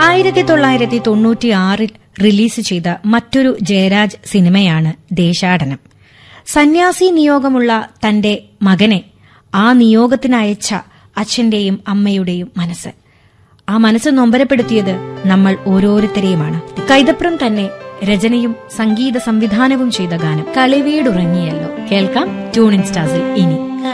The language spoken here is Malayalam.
1996 റിലീസ് ചെയ്ത മറ്റൊരു ജയരാജ് സിനിമയാണ് ദേശാടനം. സന്യാസി നിയോഗമുള്ള തന്റെ മകനെ ആ നിയോഗത്തിനയച്ച അച്ഛന്റെയും അമ്മയുടെയും മനസ്സ്, ആ മനസ്സ് നൊമ്പരപ്പെടുത്തിയത് നമ്മൾ ഓരോരുത്തരെയുമാണ്. കൈതപ്രം തന്നെ രചനയും സംഗീത സംവിധാനവും ചെയ്ത ഗാനം കളിവീടുറങ്ങിയല്ലോ കേൾക്കാം ട്യൂണിൻ സ്റ്റാർസിൽ ഇനി.